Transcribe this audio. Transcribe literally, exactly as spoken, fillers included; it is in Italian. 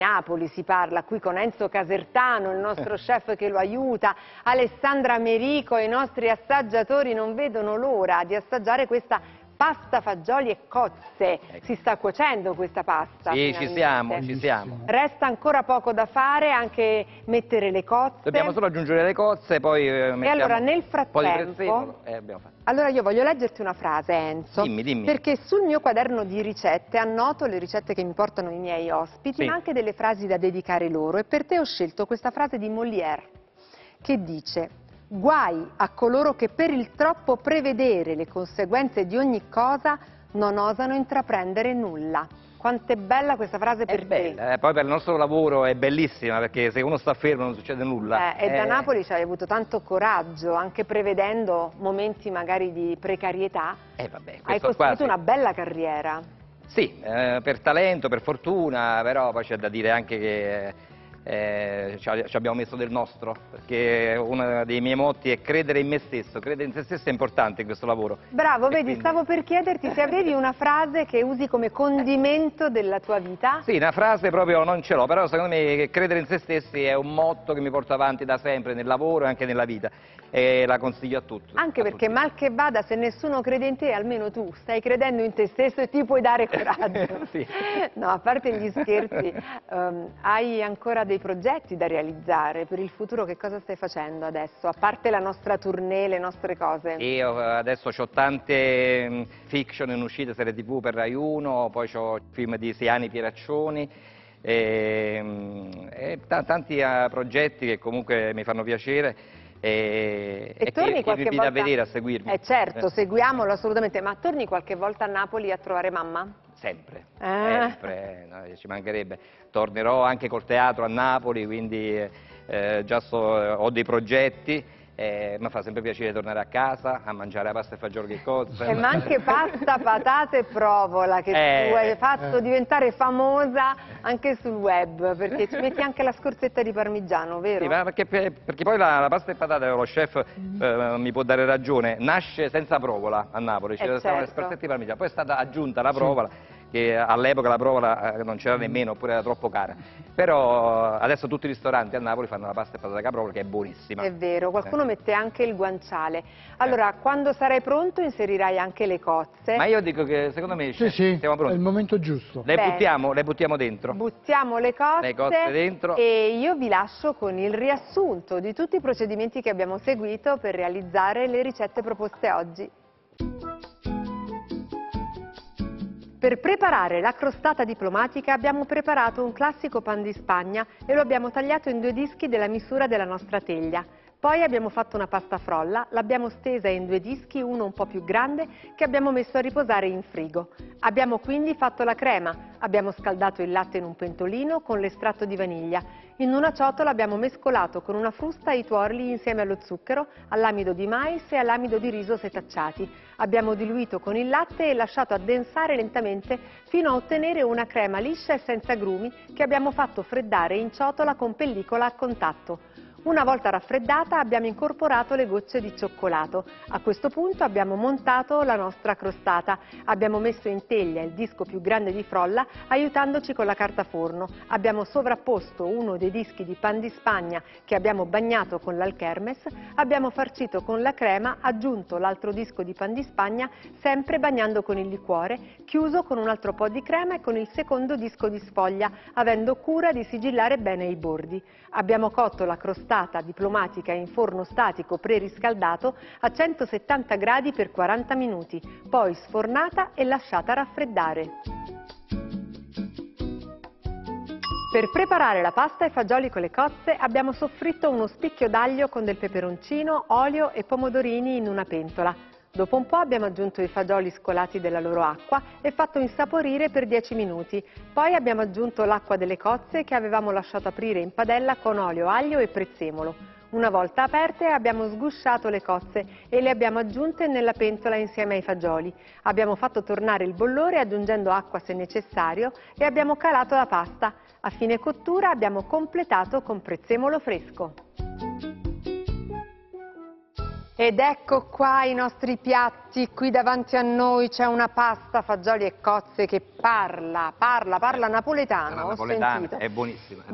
Napoli si parla qui con Enzo Casertano, il nostro chef che lo aiuta, Alessandra Merico, i nostri assaggiatori non vedono l'ora di assaggiare questa pasta, fagioli e cozze. Ecco. Si sta cuocendo questa pasta? Sì, finalmente. ci siamo, ci siamo. Resta ancora poco da fare, anche mettere le cozze. Dobbiamo solo aggiungere le cozze, poi eh, mettiamo e allora nel frattempo, un po' di prezzemolo. Eh, abbiamo fatto. Allora io voglio leggerti una frase, Enzo, dimmi, dimmi. perché sul mio quaderno di ricette annoto le ricette che mi portano i miei ospiti, sì. ma anche delle frasi da dedicare loro, e per te ho scelto questa frase di Molière che dice: guai a coloro che per il troppo prevedere le conseguenze di ogni cosa non osano intraprendere nulla. Quanto è bella questa frase per è bella, te. Eh, poi per il nostro lavoro è bellissima, perché se uno sta fermo non succede nulla. Eh, e eh... da Napoli ci hai avuto tanto coraggio, anche prevedendo momenti magari di precarietà. Eh, vabbè, hai costruito qua, una bella carriera. Sì, eh, per talento, per fortuna, però poi c'è da dire anche che eh, ci abbiamo messo del nostro, perché uno dei miei motti è credere in me stesso. Credere in se stesso è importante in questo lavoro. Bravo, e vedi, quindi... stavo per chiederti se avevi una frase che usi come condimento della tua vita. Sì, una frase proprio non ce l'ho, però secondo me credere in se stessi è un motto che mi porto avanti da sempre nel lavoro e anche nella vita, e la consiglio a tutti. Anche a perché tutti. mal che vada, se nessuno crede in te, almeno tu stai credendo in te stesso e ti puoi dare coraggio. Sì. No, a parte gli scherzi, um, hai ancora dei progetti da realizzare per il futuro? Che cosa stai facendo adesso? A parte la nostra tournée, le nostre cose. Io adesso ho tante um, fiction in uscita, serie tv per Rai uno, poi ho film di Siani Pieraccioni e, e tanti uh, progetti che comunque mi fanno piacere. E, e, e torni che, qualche che vi volta da vedere, a seguirmi. Eh certo, eh. seguiamolo assolutamente, ma torni qualche volta a Napoli a trovare mamma? Sempre, eh. sempre, no, ci mancherebbe. Tornerò anche col teatro a Napoli, quindi eh, già so, ho dei progetti. Eh, mi fa sempre piacere tornare a casa, a mangiare la pasta e fagioli e cozze. E ma anche pasta, patate e provola, che eh, tu hai fatto eh. diventare famosa anche sul web, perché ci metti anche la scorzetta di parmigiano, vero? Sì, ma perché, perché poi la, la pasta e patate, lo chef mm. eh, mi può dare ragione, nasce senza provola a Napoli, c'è eh certo. le scorzette di parmigiano, poi è stata aggiunta la provola. Sì. Che all'epoca la provola non c'era nemmeno, oppure era troppo cara, però adesso tutti i ristoranti a Napoli fanno la pasta e patata caprovola, che è buonissima. È vero, qualcuno eh. mette anche il guanciale. Allora, eh. quando sarai pronto inserirai anche le cozze. Ma io dico che secondo me sì, sì, siamo pronti. È il momento giusto. Le buttiamo, le buttiamo dentro. Buttiamo le cozze, le cozze dentro. E io vi lascio con il riassunto di tutti i procedimenti che abbiamo seguito per realizzare le ricette proposte oggi. Per preparare la crostata diplomatica abbiamo preparato un classico pan di Spagna e lo abbiamo tagliato in due dischi della misura della nostra teglia. Poi abbiamo fatto una pasta frolla, l'abbiamo stesa in due dischi, uno un po' più grande, che abbiamo messo a riposare in frigo. Abbiamo quindi fatto la crema, abbiamo scaldato il latte in un pentolino con l'estratto di vaniglia. In una ciotola abbiamo mescolato con una frusta i tuorli insieme allo zucchero, all'amido di mais e all'amido di riso setacciati. Abbiamo diluito con il latte e lasciato addensare lentamente fino a ottenere una crema liscia e senza grumi che abbiamo fatto freddare in ciotola con pellicola a contatto. Una volta raffreddata abbiamo incorporato le gocce di cioccolato. A questo punto abbiamo montato la nostra crostata. Abbiamo messo in teglia il disco più grande di frolla aiutandoci con la carta forno. Abbiamo sovrapposto uno dei dischi di pan di Spagna che abbiamo bagnato con l'alchermes. Abbiamo farcito con la crema, aggiunto l'altro disco di pan di Spagna, sempre bagnando con il liquore, chiuso con un altro po' di crema e con il secondo disco di sfoglia, avendo cura di sigillare bene i bordi. Abbiamo cotto la crostata diplomatica in forno statico preriscaldato a centosettanta gradi per quaranta minuti, poi sfornata e lasciata raffreddare. Per preparare la pasta e fagioli con le cozze abbiamo soffritto uno spicchio d'aglio con del peperoncino, olio e pomodorini in una pentola. Dopo un po' abbiamo aggiunto i fagioli scolati della loro acqua e fatto insaporire per dieci minuti. Poi abbiamo aggiunto l'acqua delle cozze che avevamo lasciato aprire in padella con olio, aglio e prezzemolo. Una volta aperte abbiamo sgusciato le cozze e le abbiamo aggiunte nella pentola insieme ai fagioli. Abbiamo fatto tornare il bollore aggiungendo acqua se necessario e abbiamo calato la pasta. A fine cottura abbiamo completato con prezzemolo fresco. Ed ecco qua i nostri piatti, qui davanti a noi c'è una pasta, fagioli e cozze che parla, parla, parla napoletano, La ho napoletana sentito. è buonissima.